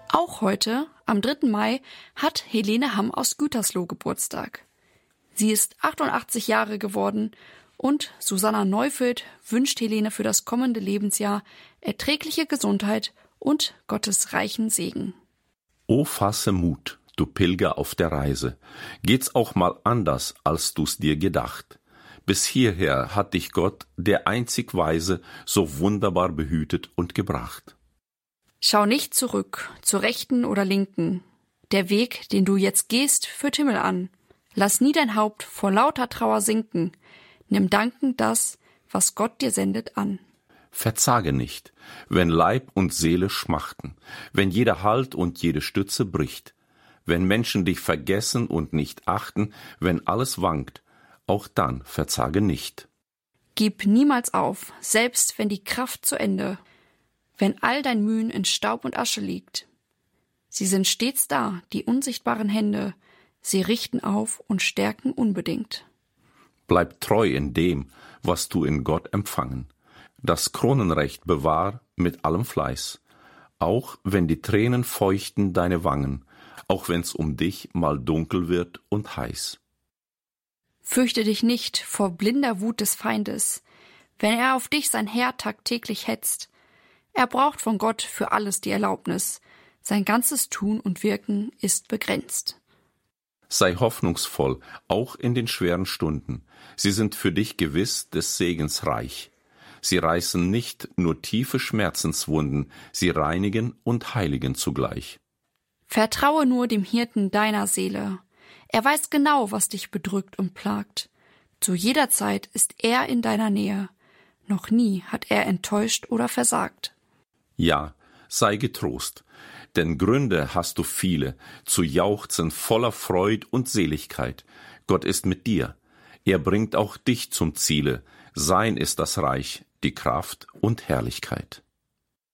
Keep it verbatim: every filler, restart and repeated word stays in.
Auch heute, am dritten Mai, hat Helene Hamm aus Gütersloh Geburtstag. Sie ist achtundachtzig Jahre geworden und Susanna Neufeld wünscht Helene für das kommende Lebensjahr erträgliche Gesundheit und Gottes reichen Segen. O fasse Mut, du Pilger auf der Reise. Geht's auch mal anders, als du's dir gedacht. Bis hierher hat dich Gott, der einzig Weise, so wunderbar behütet und gebracht. Schau nicht zurück, zur Rechten oder Linken. Der Weg, den du jetzt gehst, führt Himmel an. Lass nie dein Haupt vor lauter Trauer sinken. Nimm dankend das, was Gott dir sendet, an. Verzage nicht, wenn Leib und Seele schmachten, wenn jeder Halt und jede Stütze bricht, wenn Menschen dich vergessen und nicht achten, wenn alles wankt, auch dann verzage nicht. Gib niemals auf, selbst wenn die Kraft zu Ende, wenn all dein Mühen in Staub und Asche liegt. Sie sind stets da, die unsichtbaren Hände, sie richten auf und stärken unbedingt. Bleib treu in dem, was du in Gott empfangen. Das Kronenrecht bewahr mit allem Fleiß, auch wenn die Tränen feuchten deine Wangen, auch wenn's um dich mal dunkel wird und heiß. Fürchte dich nicht vor blinder Wut des Feindes, wenn er auf dich sein Heer tagtäglich hetzt. Er braucht von Gott für alles die Erlaubnis, sein ganzes Tun und Wirken ist begrenzt. Sei hoffnungsvoll, auch in den schweren Stunden. Sie sind für dich gewiss des Segens reich. Sie reißen nicht nur tiefe Schmerzenswunden, sie reinigen und heiligen zugleich. Vertraue nur dem Hirten deiner Seele. Er weiß genau, was dich bedrückt und plagt. Zu jeder Zeit ist er in deiner Nähe. Noch nie hat er enttäuscht oder versagt. Ja, sei getrost, denn Gründe hast du viele, zu jauchzen voller Freud und Seligkeit. Gott ist mit dir. Er bringt auch dich zum Ziele. Sein ist das Reich, die Kraft und Herrlichkeit.